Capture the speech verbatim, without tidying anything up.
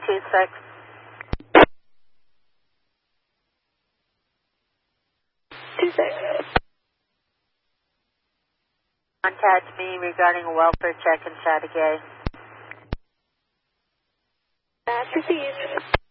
two six. two six. Contact me regarding a welfare check in Chattagay. That's received.